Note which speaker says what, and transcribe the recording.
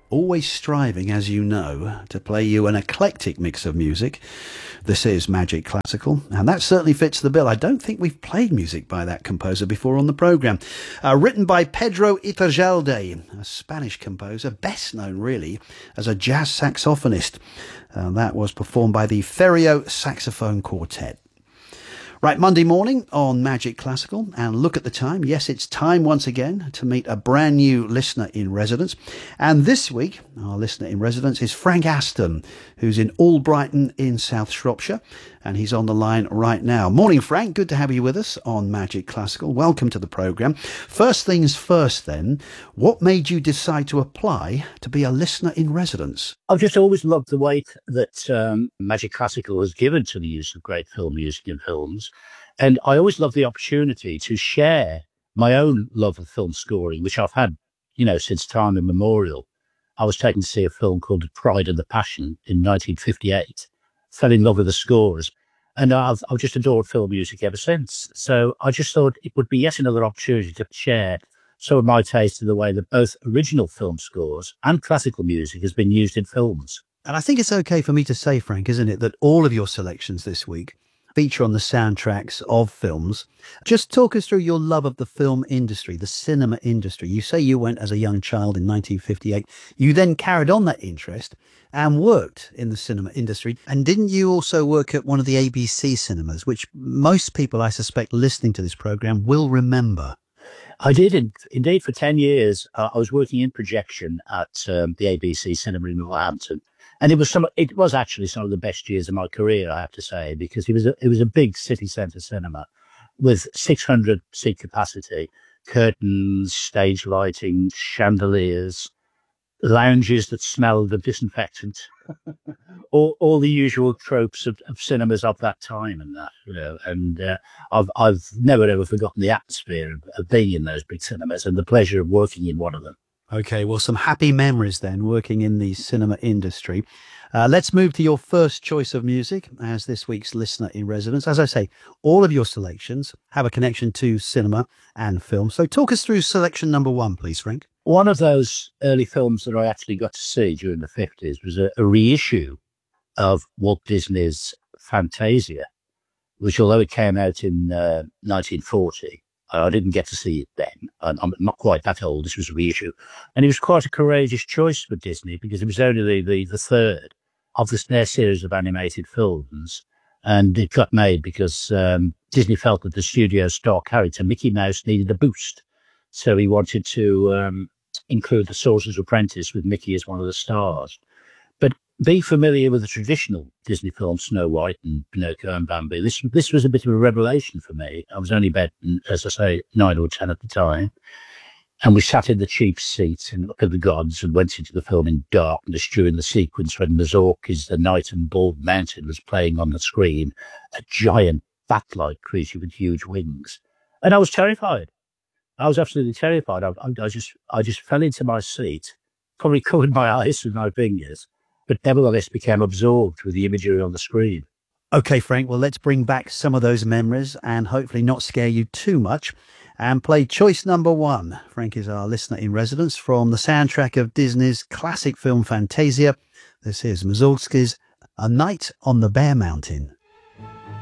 Speaker 1: always striving, as you know, to play you an eclectic mix of music. This is Magic Classical, and that certainly fits the bill. I don't think we've played music by that composer before on the programme. Written by Pedro Iturralde, a Spanish composer, best known really as a jazz saxophonist. That was performed by the Ferio Saxophone Quartet. Right, Monday morning on Magic Classical, and look at the time. Yes, it's time once again to meet a brand new listener in residence. And this week, our listener in residence is Frank Aston, who's in Albrighton in South Shropshire, and he's on the line right now. Morning, Frank. Good to have you with us on Magic Classical. Welcome to the programme. First things first, then, what made you decide to apply to be a listener in residence?
Speaker 2: I've just always loved the weight that Magic Classical has given to the use of great film music in films. And I always love the opportunity to share my own love of film scoring, which I've had, since time immemorial. I was taken to see a film called The Pride and the Passion in 1958, fell in love with the scores, and I've just adored film music ever since. So I just thought it would be yet another opportunity to share some of my taste in the way that both original film scores and classical music has been used in films.
Speaker 1: And I think it's okay for me to say, Frank, isn't it, that all of your selections this week feature on the soundtracks of films. Just talk us through your love of the film industry, the cinema industry. You say you went as a young child in 1958. You then carried on that interest and worked in the cinema industry. And didn't you also work at one of the ABC cinemas, which most people, I suspect, listening to this programme will remember?
Speaker 2: I did indeed for 10 years. I was working in projection at the ABC cinema in Northampton. And it was actually some of the best years of my career, I have to say, because it was a big city centre cinema with 600 seat capacity, curtains, stage lighting, chandeliers, lounges that smelled of disinfectant, all the usual tropes of cinemas of that time and that, And I've never ever forgotten the atmosphere of being in those big cinemas and the pleasure of working in one of them.
Speaker 1: Okay, well, some happy memories then, working in the cinema industry. Let's move to your first choice of music as this week's listener in residence. As I say, all of your selections have a connection to cinema and film. So talk us through selection number one, please, Frank.
Speaker 2: One of those early films that I actually got to see during the 50s was a reissue of Walt Disney's Fantasia, which, although it came out in 1940, I didn't get to see it then. I'm not quite that old. This was a reissue. And it was quite a courageous choice for Disney because it was only the third of their series of animated films. And it got made because Disney felt that the studio star character, Mickey Mouse, needed a boost. So he wanted to include The Sorcerer's Apprentice with Mickey as one of the stars. But be familiar with the traditional Disney films, Snow White and Pinocchio and Bambi. This was a bit of a revelation for me. I was only about, as I say, 9 or 10 at the time. And we sat in the cheap seats and looked at the gods and went into the film in darkness during the sequence when Mazorkis, the knight and bald mountain, was playing on the screen, a giant bat-like creature with huge wings. And I was terrified. I was absolutely terrified. I just fell into my seat, probably covered my eyes with my fingers, but nevertheless became absorbed with the imagery on the screen.
Speaker 1: Okay, Frank, well, let's bring back some of those memories and hopefully not scare you too much and play choice number one. Frank is our listener in residence from the soundtrack of Disney's classic film Fantasia. This is Mussorgsky's A Night on the Bear Mountain.